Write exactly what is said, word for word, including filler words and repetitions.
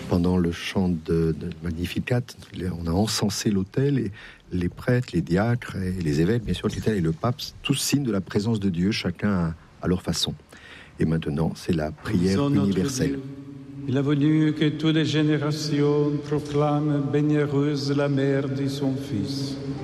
Pendant le chant de, de Magnificat, on a encensé l'autel et les prêtres, les diacres et les évêques, bien sûr, l'autel et le pape, tous signes de la présence de Dieu, chacun à, à leur façon. Et maintenant, c'est la prière universelle. Il a voulu que toutes les générations proclament bénéheureuse la mère de son Fils.